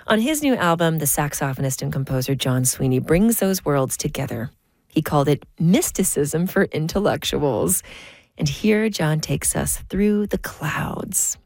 On his new album, the saxophonist and composer John Sweeney brings those worlds together. He called it Mysticism for Intellectuals. And here John takes us through the clouds.